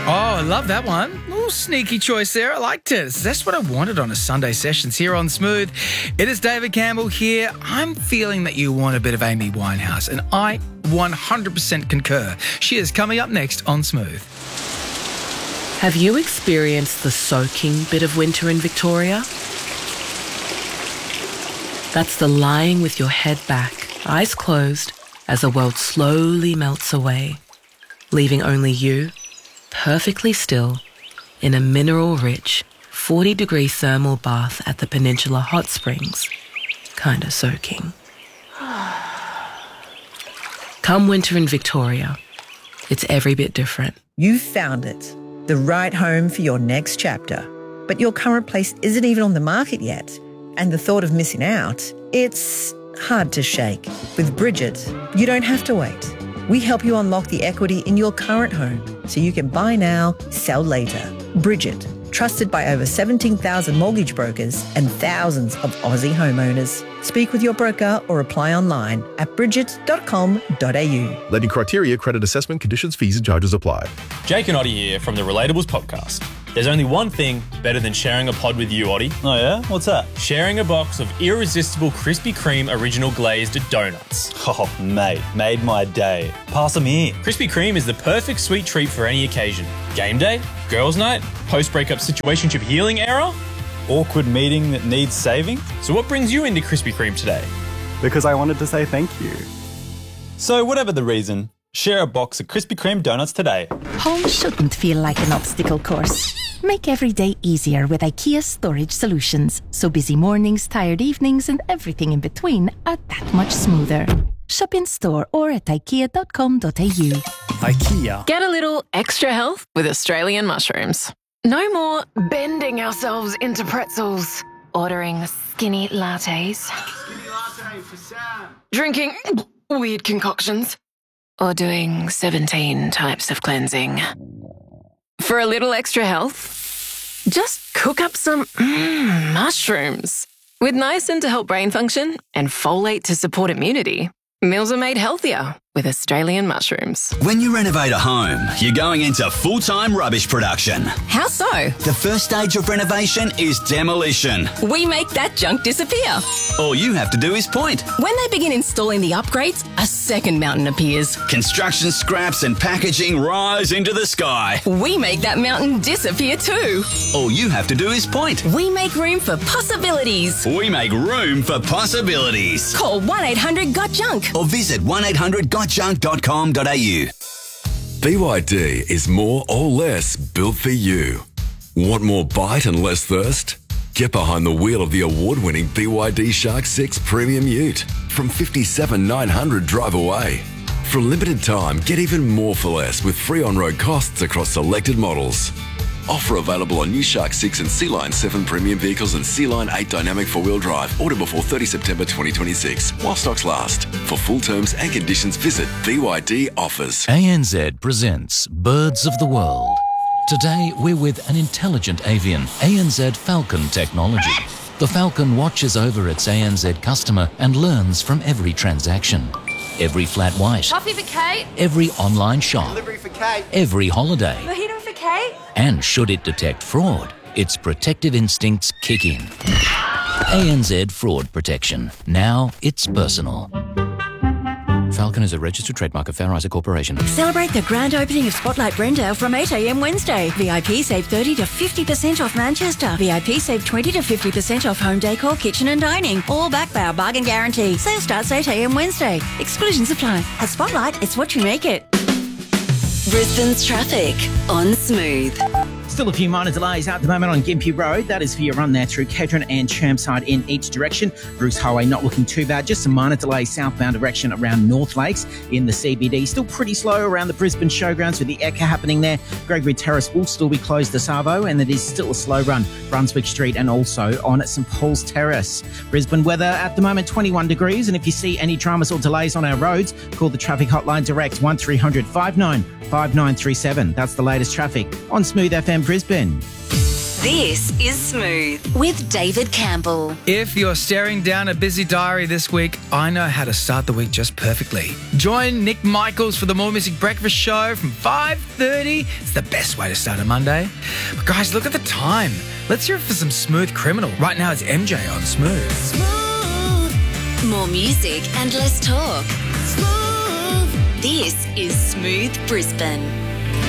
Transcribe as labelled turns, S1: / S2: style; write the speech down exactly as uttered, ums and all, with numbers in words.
S1: Oh, I love that one. A little sneaky choice there. I liked it. That's what I wanted on a Sunday Sessions here on Smooth. It is David Campbell here. I'm feeling that you want a bit of Amy Winehouse, and I one hundred percent concur. She is coming up next on Smooth.
S2: Have you experienced the soaking bit of winter in Victoria? That's the lying with your head back, eyes closed, as the world slowly melts away, leaving only you, perfectly still, in a mineral-rich, forty-degree thermal bath at the Peninsula Hot Springs, kinda soaking. Come winter in Victoria, it's every bit different.
S3: You've found it, the right home for your next chapter. But your current place isn't even on the market yet. And the thought of missing out, it's hard to shake. With Bridget, you don't have to wait. We help you unlock the equity in your current home so you can buy now, sell later. Bridget, trusted by over seventeen thousand mortgage brokers and thousands of Aussie homeowners. Speak with your broker or apply online at bridget dot com dot a u.
S4: Lending criteria, credit assessment, conditions, fees and charges apply.
S5: Jake and Oddie here from the Relatables podcast. There's only one thing better than sharing a pod with you, Oddie.
S6: Oh yeah? What's that?
S5: Sharing a box of irresistible Krispy Kreme original glazed donuts.
S6: Oh, mate, made my day. Pass them here.
S5: Krispy Kreme is the perfect sweet treat for any occasion. Game day, girls' night, post-breakup situationship healing era.
S6: Awkward meeting that needs saving?
S5: So what brings you into Krispy Kreme today?
S7: Because I wanted to say thank you.
S6: So whatever the reason, share a box of Krispy Kreme donuts today.
S8: Home shouldn't feel like an obstacle course. Make every day easier with IKEA Storage Solutions, so busy mornings, tired evenings and everything in between are that much smoother. Shop in store or at ikea dot com dot a u.
S7: IKEA.
S9: Get a little extra health with Australian mushrooms. No more bending ourselves into pretzels, ordering skinny lattes, skinny latte for Sam. Drinking weird concoctions, or doing seventeen types of cleansing. For a little extra health, just cook up some mm, mushrooms. With niacin to help brain function and folate to support immunity, meals are made healthier with Australian mushrooms.
S10: When you renovate a home, you're going into full-time rubbish production.
S11: How so?
S10: The first stage of renovation is demolition.
S11: We make that junk disappear.
S10: All you have to do is point.
S11: When they begin installing the upgrades, a second mountain appears.
S10: Construction scraps and packaging rise into the sky.
S11: We make that mountain disappear too.
S10: All you have to do is point.
S11: We make room for possibilities.
S10: We make room for possibilities.
S11: Call one eight hundred got junk
S10: or visit one eight hundred got junk dot com dot a u.
S12: B Y D is more or less built for you. Want more bite and less thirst? Get behind the wheel of the award-winning B Y D Shark six Premium Ute from fifty-seven thousand nine hundred drive away. For a limited time, get even more for less with free on-road costs across selected models. Offer available on new Shark six and Sea Line seven premium vehicles and Sea Line eight dynamic four-wheel drive. Order before thirtieth September twenty twenty-six while stocks last. For full terms and conditions, visit B Y D Offers.
S13: A N Z presents Birds of the World. Today, we're with an intelligent avian, A N Z Falcon technology. The Falcon watches over its A N Z customer and learns from every transaction. Every flat white.
S14: Coffee for Kate.
S13: Every online shop.
S14: Delivery for Kate.
S13: Every holiday.
S14: Mojito for Kate.
S13: And should it detect fraud, its protective instincts kick in. A N Z Fraud Protection. Now it's personal. Falcon is a registered trademark of Fair Isaac Corporation.
S15: Celebrate the grand opening of Spotlight Brendale from eight a m Wednesday. V I P save thirty to fifty percent off Manchester. V I P save twenty to fifty percent off home decor, kitchen and dining. All backed by our bargain guarantee. Sale starts eight a m Wednesday. Exclusions apply. At Spotlight, it's what you make it.
S16: Brisbane's traffic on Smooth.
S17: Still a few minor delays at the moment on Gympie Road. That is for your run there through Kedron and Chermside in each direction. Bruce Highway not looking too bad. Just some minor delays southbound direction around North Lakes in the C B D. Still pretty slow around the Brisbane Showgrounds with the Ekka happening there. Gregory Terrace will still be closed to Savo, and it is still a slow run Brunswick Street and also on St Paul's Terrace. Brisbane weather at the moment twenty-one degrees, and if you see any dramas or delays on our roads, call the traffic hotline direct one three hundred five nine five nine three seven. That's the latest traffic on Smooth F M Brisbane.
S16: This is Smooth with David Campbell.
S1: If you're staring down a busy diary this week, I know how to start the week just perfectly. Join Nick Michaels for the More Music Breakfast Show from five thirty. It's the best way to start a Monday. But guys, look at the time. Let's hear it for some Smooth Criminal. Right now it's M J on Smooth.
S16: Smooth. More music and less talk. Smooth. This is Smooth Brisbane.